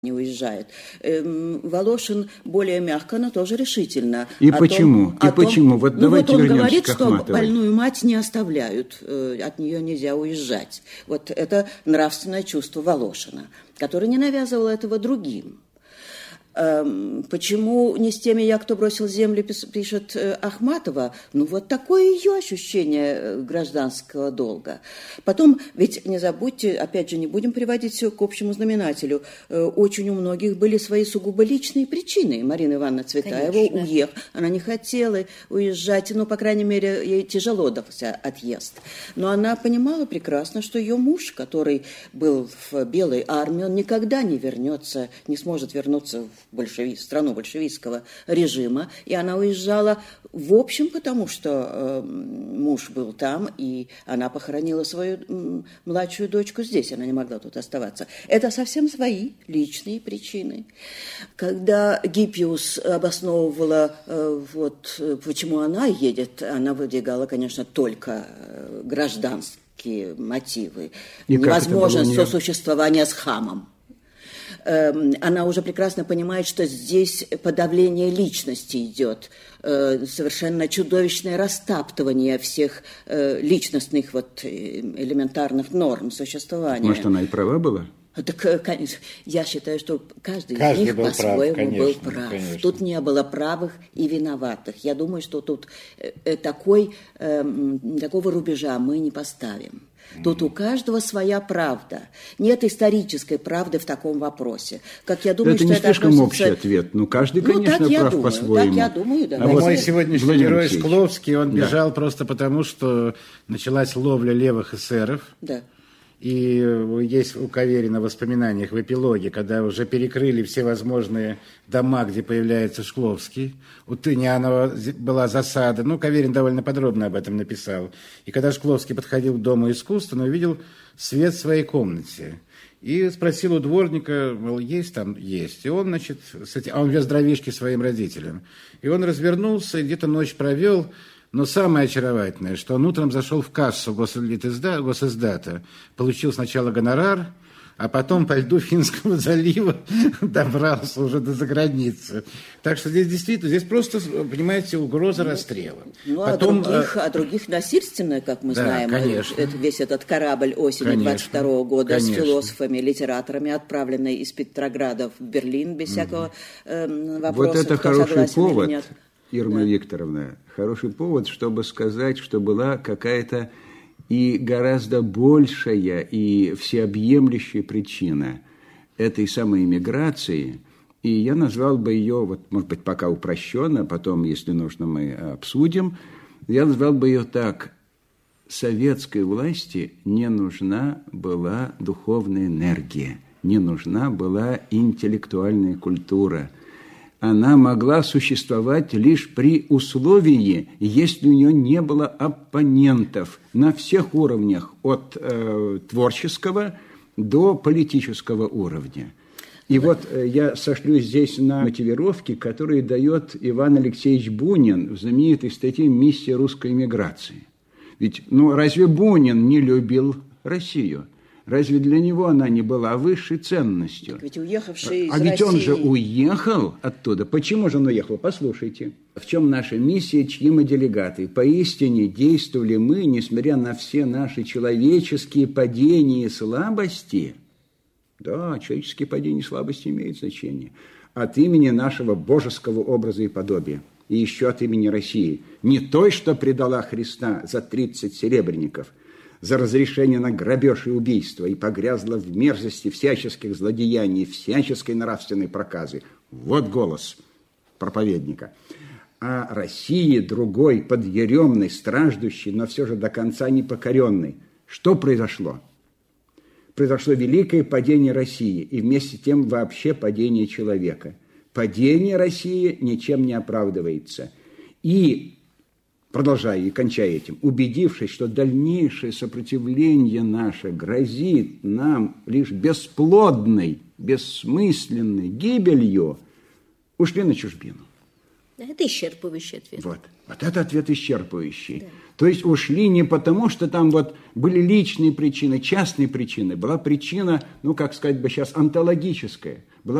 не уезжает. Волошин более мягко, но тоже решительно. И почему? Почему? Вот давайте он вернемся говорит, к Ахматовой. что больную мать не оставляют, от нее нельзя уезжать. Вот это нравственное чувство Волошина, который не навязывал этого другим. Почему не с теми я, кто бросил землю, пишет Ахматова? Ну, вот такое ее ощущение гражданского долга. Потом, ведь не забудьте, опять же, не будем приводить все к общему знаменателю. Очень у многих были свои сугубо личные причины. Марина Ивановна Цветаева уехала. Она не хотела уезжать, но, по крайней мере, ей тяжело дался отъезд. Но она понимала прекрасно, что ее муж, который был в Белой армии, он никогда не вернется, не сможет вернуться в страну большевистского режима, и она уезжала в общем, потому что муж был там, и она похоронила свою младшую дочку здесь, она не могла тут оставаться. Это совсем свои личные причины. Когда Гиппиус обосновывала, почему она едет, она выдвигала, конечно, только гражданские мотивы. Невозможность сосуществования с хамом. Она уже прекрасно понимает, что здесь подавление личности идет, совершенно чудовищное растаптывание всех личностных элементарных норм существования. Может, она и права была? Так, конечно, я считаю, что каждый из них по-своему был прав. Конечно. Тут не было правых и виноватых. Я думаю, что тут такого рубежа мы не поставим. Тут у каждого своя правда. Нет исторической правды в таком вопросе. Как я думаю, это не слишком общий ответ. Каждый, конечно, прав по-своему. Так я думаю, да. Мой сегодняшний герой Шкловский, он бежал просто потому, что началась ловля левых эсеров. Да. И есть у Каверина в воспоминаниях в эпилоге, когда уже перекрыли все возможные дома, где появляется Шкловский. У Тынянова была засада. Каверин довольно подробно об этом написал. И когда Шкловский подходил к Дому искусства, он увидел свет в своей комнате. И спросил у дворника, мол, есть там? Есть. И он, он вез дровишки своим родителям. И он развернулся и где-то ночь провел. Но самое очаровательное, что он утром зашел в кассу госиздата, получил сначала гонорар, а потом по льду Финского залива добрался уже до заграницы. Так что здесь просто, понимаете, угроза расстрела. Потом, а других насильственно, как мы знаем, конечно. Весь этот корабль осенью 22 года с философами, литераторами, отправленный из Петрограда в Берлин без всякого вопроса. Вот это хороший повод. Ирма Викторовна, хороший повод, чтобы сказать, что была какая-то и гораздо большая и всеобъемлющая причина этой самой эмиграции. И я назвал бы ее, может быть, пока упрощенно, потом, если нужно, мы обсудим. Я назвал бы ее так. Советской власти не нужна была духовная энергия, не нужна была интеллектуальная культура. Она могла существовать лишь при условии, если у нее не было оппонентов на всех уровнях, от творческого до политического уровня. И я сошлюсь здесь на мотивировки, которые дает Иван Алексеевич Бунин в знаменитой статье «Миссия русской эмиграции». Ведь разве Бунин не любил Россию? Разве для него она не была высшей ценностью? Ведь уехавший из России... он же уехал оттуда. Почему же он уехал? Послушайте. В чем наша миссия, чьи мы делегаты? Поистине действовали мы, несмотря на все наши человеческие падения и слабости. Да, человеческие падения и слабости имеют значение. От имени нашего божеского образа и подобия. И еще от имени России. Не той, что предала Христа за 30 серебряников, за разрешение на грабеж и убийство и погрязла в мерзости всяческих злодеяний, всяческой нравственной проказы. Вот голос проповедника. А России другой, подъеремный, страждущий, но все же до конца непокоренный. Что произошло? Произошло великое падение России и вместе с тем вообще падение человека. Падение России ничем не оправдывается. И продолжая и кончая этим, убедившись, что дальнейшее сопротивление наше грозит нам лишь бесплодной, бессмысленной гибелью, ушли на чужбину. Это исчерпывающий ответ. Вот это ответ исчерпывающий. Да. То есть ушли не потому, что там вот были личные причины, частные причины. Была причина, ну, как сказать бы сейчас, онтологическая. Была